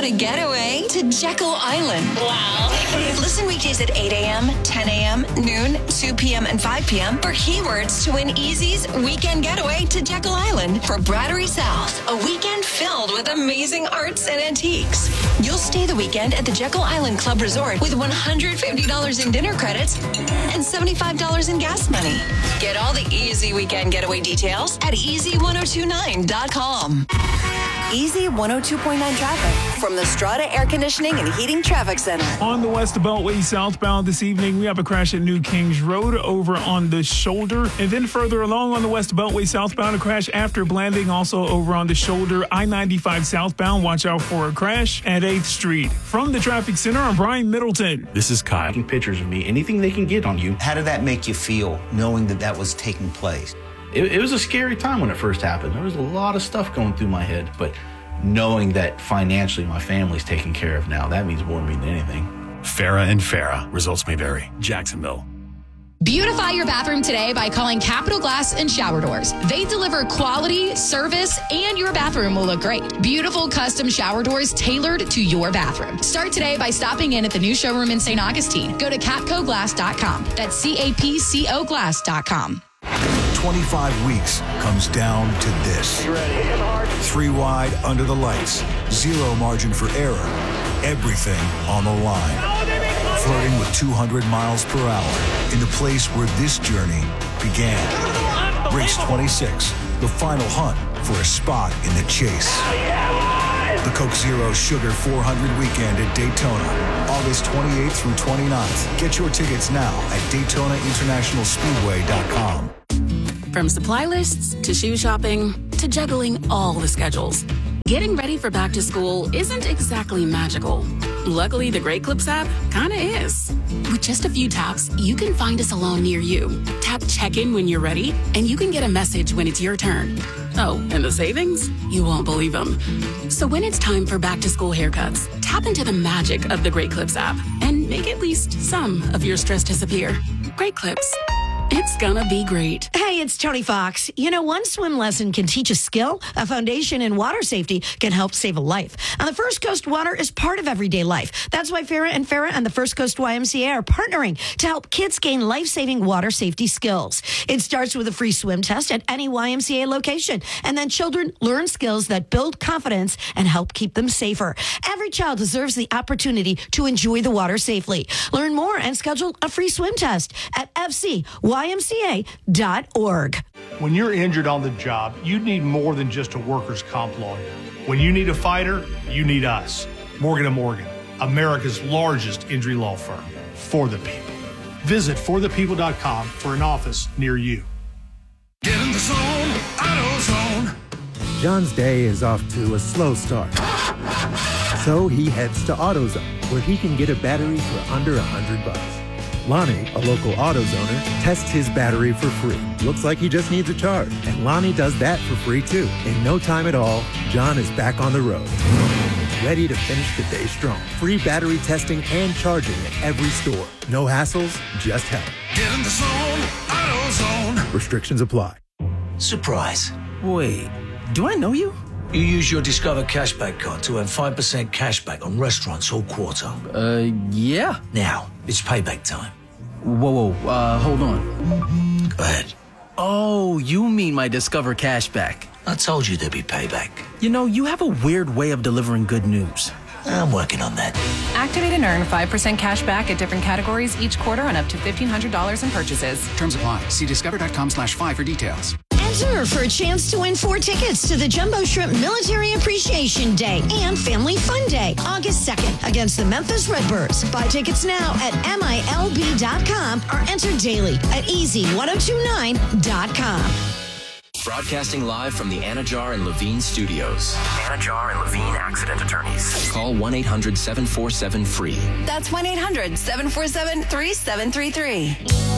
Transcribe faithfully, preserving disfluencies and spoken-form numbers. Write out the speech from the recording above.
a getaway to Jekyll Island. Wow. Listen weekdays at eight a.m., ten a.m., noon, two p.m., and five p.m. for keywords to win Easy's weekend getaway to Jekyll Island for Brattery South, a weekend filled with amazing arts and antiques. You'll stay the weekend at the Jekyll Island Club Resort with one hundred fifty dollars in dinner credits and seventy-five dollars in gas money. Get all the Easy weekend getaway details at easy ten twenty-nine dot com. Easy one oh two point nine traffic from the Strata Air Conditioning and Heating Traffic Center. On the West Beltway southbound this evening, we have a crash at New Kings Road over on the shoulder. And then further along on the West Beltway southbound, a crash after Blanding, also over on the shoulder. I ninety-five southbound, watch out for a crash at eighth Street. From the Traffic Center, I'm Brian Middleton. This is Kyle. Taking pictures of me, anything they can get on you. How did that make you feel, knowing that that was taking place? It, it was a scary time when it first happened. There was a lot of stuff going through my head, but knowing that financially my family's taken care of now, that means more to me than anything. Farah and Farah. Results may vary. Jacksonville. Beautify your bathroom today by calling Capital Glass and Shower Doors. They deliver quality, service, and your bathroom will look great. Beautiful custom shower doors tailored to your bathroom. Start today by stopping in at the new showroom in Saint Augustine. Go to capco glass dot com. That's C A P C O glass dot com. twenty-five weeks comes down to this. Three wide under the lights. Zero margin for error. Everything on the line. Flirting with two hundred miles per hour in the place where this journey began. Race twenty-six, the final hunt for a spot in the chase. The Coke Zero Sugar four hundred weekend at Daytona, August twenty-eighth through twenty-ninth. Get your tickets now at Daytona International Speedway dot com. From supply lists to shoe shopping to juggling all the schedules, getting ready for back to school isn't exactly magical. Luckily, the Great Clips app kinda is. With just a few taps, you can find a salon near you. Tap check-in when you're ready, and you can get a message when it's your turn. Oh, and the savings? You won't believe them. So when it's time for back to school haircuts, tap into the magic of the Great Clips app and make at least some of your stress disappear. Great Clips. It's gonna be great. Hey, it's Tony Fox. You know, one swim lesson can teach a skill. A foundation in water safety can help save a life. And the First Coast water is part of everyday life. That's why Farah and Farah and the First Coast Y M C A are partnering to help kids gain life-saving water safety skills. It starts with a free swim test at any Y M C A location. And then children learn skills that build confidence and help keep them safer. Every child deserves the opportunity to enjoy the water safely. Learn more and schedule a free swim test at F C Y M C A dot org. When you're injured on the job, you need more than just a workers' comp lawyer. When you need a fighter, you need us. Morgan and Morgan, America's largest injury law firm. For the people. Visit for the people dot com for an office near you. Get in the zone, AutoZone. John's day is off to a slow start. So he heads to AutoZone, where he can get a battery for under a hundred bucks. Lonnie, a local AutoZoner, tests his battery for free. Looks like he just needs a charge. And Lonnie does that for free too. In no time at all, John is back on the road. Ready to finish the day strong. Free battery testing and charging at every store. No hassles, just help. Get in the zone, AutoZone. Restrictions apply. Surprise. Wait, do I know you? You use your Discover Cashback card to earn five percent cashback on restaurants all quarter. Uh, yeah. Now, it's payback time. Whoa, whoa, uh, hold on. Go ahead. Oh, you mean my Discover Cashback. I told you there'd be payback. You know, you have a weird way of delivering good news. I'm working on that. Activate and earn five percent cash back at different categories each quarter on up to fifteen hundred dollars in purchases. Terms apply. See discover dot com slash five for details. Enter for a chance to win four tickets to the Jumbo Shrimp Military Appreciation Day and Family Fun Day, August second, against the Memphis Redbirds. Buy tickets now at M I L B dot com or enter daily at easy ten twenty-nine dot com. Broadcasting live from the Anajar and Levine studios. Anajar and Levine Accident Attorneys. Call one eight hundred seven four seven free. That's one eight hundred seven four seven three seven three three.